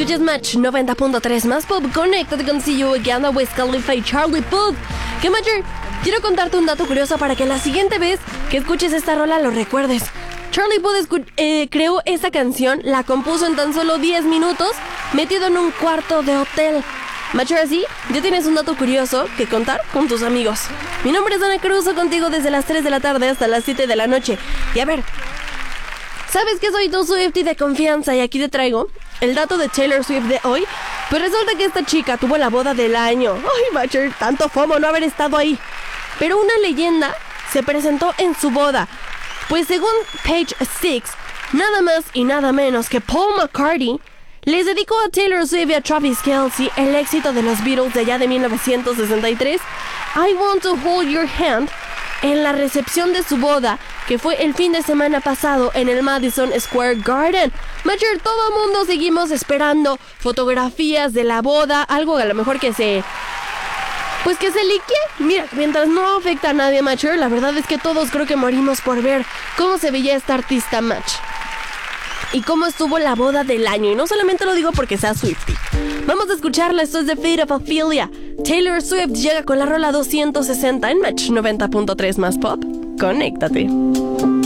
Escuchas Match 90.3 más pop. Conéctate con See You Again, Wiz Khalifa y Charlie Puth. Que Matcher, quiero contarte un dato curioso para que la siguiente vez que escuches esta rola lo recuerdes. Charlie Puth creó esta canción, la compuso en tan solo 10 minutos, metido en un cuarto de hotel. Matcher, así, ya tienes un dato curioso que contar con tus amigos. Mi nombre es Ana Cruzo, contigo desde las 3 de la tarde hasta las 7 de la noche. Y a ver, ¿sabes que soy tu Swiftie de confianza? Y aquí te traigo el dato de Taylor Swift de hoy. Pues resulta que esta chica tuvo la boda del año. Ay, Matcher, tanto fomo no haber estado ahí. Pero una leyenda se presentó en su boda. Pues según Page Six, nada más y nada menos que Paul McCartney les dedicó a Taylor Swift y a Travis Kelce el éxito de los Beatles de allá de 1963, I Want to Hold Your Hand, en la recepción de su boda, que fue el fin de semana pasado en el Madison Square Garden. Matcher, todo el mundo seguimos esperando fotografías de la boda, algo a lo mejor que se liquee. Mira, mientras no afecta a nadie, Matcher, la verdad es que todos creo que morimos por ver cómo se veía esta artista, Match. Y cómo estuvo la boda del año. Y no solamente lo digo porque sea Swiftie. Vamos a escucharla, esto es The Fate of Ophelia. Taylor Swift llega con la rola 260 en Match 90.3 más pop. Conéctate.